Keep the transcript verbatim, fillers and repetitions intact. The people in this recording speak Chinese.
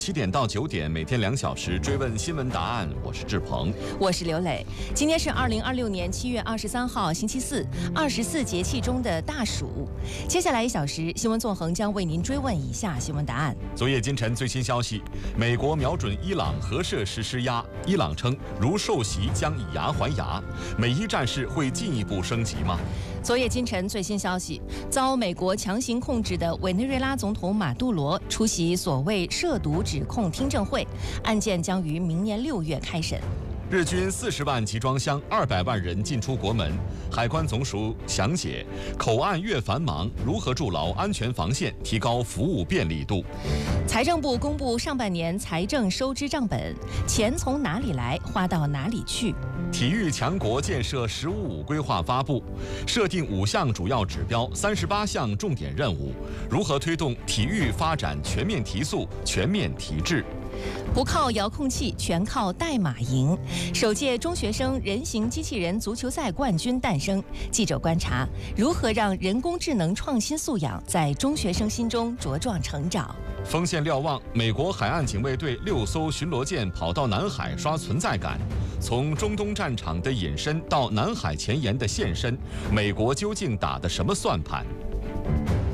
七点到九点，每天两小时追问新闻答案。我是志鹏， 我是刘磊。今天是二零二六年七月二十三号，星期四，二十四节气中的大暑。接下来一小时，新闻纵横将为您追问以下新闻答案。 昨夜今晨最新消息，美国瞄准伊朗核设施施压，伊朗称如受袭将以牙还牙。美伊战事会进一步升级吗？ 昨夜今晨最新消息，遭美国强行控制的委内瑞拉总统马杜罗出席所谓涉毒指控听证会，案件将于明年六月开审。 日均四十万集装箱，二百万人进出国门。海关总署详解，口岸越繁忙，如何筑牢安全防线，提高服务便利度。 财政部公布上半年财政收支账本，钱从哪里来，花到哪里去？ 体育强国建设“十五五”规划发布，设定五项主要指标，三十八项重点任务，如何推动体育发展全面提速、全面提质？ 不靠遥控器，全靠代码赢。首届中学生人形机器人足球赛冠军诞生。记者观察，如何让人工智能创新素养在中学生心中茁壮成长？ 锋线瞭望，美国海岸警卫队六艘巡逻舰跑到南海刷存在感。从中东战场的隐身到南海前沿的现身，美国究竟打的什么算盘？